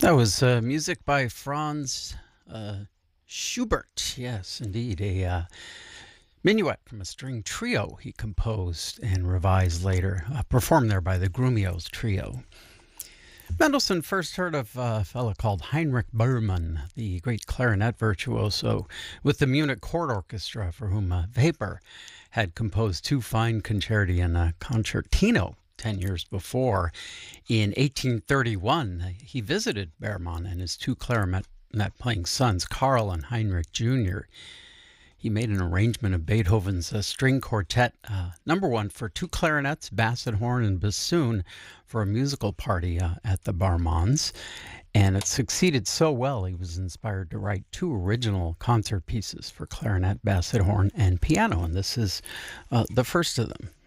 That was music by Franz Schubert. Yes, indeed. A minuet from a string trio he composed and revised later, performed there by the Grumios Trio. Mendelssohn first heard of a fellow called Heinrich Bergmann, the great clarinet virtuoso, with the Munich Court Orchestra, for whom Weber had composed two fine concerti and a concertino 10 years before. In 1831, he visited Bergmann and his two clarinet playing sons, Karl and Heinrich Jr. He made an arrangement of Beethoven's string quartet, number one, for two clarinets, basset horn, and bassoon for a musical party at the Bergmanns. And it succeeded so well, he was inspired to write two original concert pieces for clarinet, basset horn, and piano. And this is the first of them.